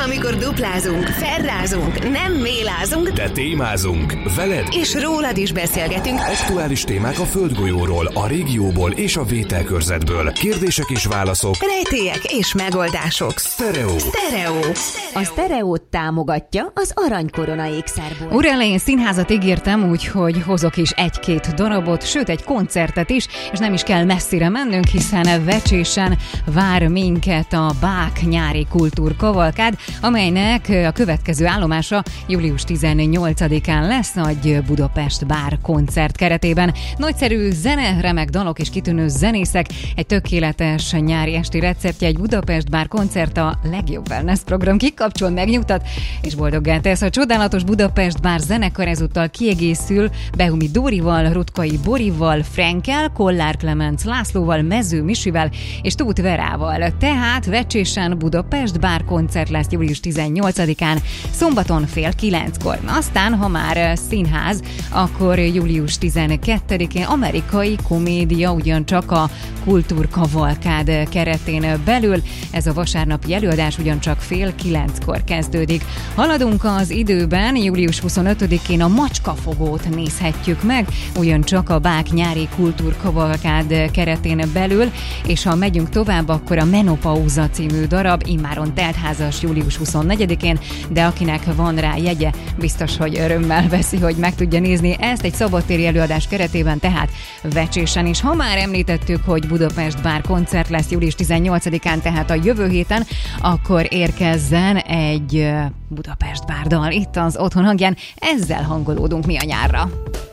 amikor duplázunk, ferrázunk, nem mélázunk, de témázunk. Veled és rólad is beszélgetünk. Aktuális témák a földgolyóról, a régióból és a vételkörzetből. Kérdések és válaszok. Rejtélyek és megoldások. Sztereó. A Sztereót támogatja az Aranykorona ékszerbolt. Úr elején színházat ígértem, úgyhogy hozok is egy-két darabot, sőt egy koncertet is, és nem is kell messzire mennünk, hiszen Vecsésen vár minket a Bák nyári kultúrkavalkád, amelynek a következő állomása július 18-án lesz nagy Budapest Bár koncert keretében. Nagyszerű zene, remek dalok és kitűnő zenészek, egy tökéletes nyári esti receptje, egy Budapest Bár koncert a legjobb wellness program kikapcsol, megnyugtat és boldoggá tesz. A csodálatos Budapest Bár zenekar ezúttal kiegészül Behumi Dórival, Rutkai Borival, Frankel, Kollár Klemenc Lászlóval, Mező Misivel és Tóth Verával. Tehát Vecsésen Budapest Bár koncert lesz július 18-án, szombaton 8:30. Aztán, ha már színház, akkor július 12-én amerikai komédia, ugyancsak a kultúrkavalkád keretén belül. Ez a vasárnapi előadás ugyancsak 8:30 kezdődik. Haladunk az időben, július 25-én a Macskafogót nézhetjük meg, ugyancsak a Bák nyári kultúrkavalkád keretén belül, és ha megyünk tovább, akkor a Menopauza című darab immáron teltházas július 24-én, de akinek van rá jegye, biztos, hogy örömmel veszi, hogy meg tudja nézni ezt egy szabadtéri előadás keretében, tehát Vecsésen is. Ha már említettük, hogy Budapest Bár koncert lesz július 18-án, tehát a jövő héten, akkor érkezzen egy Budapest Bár dal itt az Otthon hangján, ezzel hangolódunk mi a nyárra.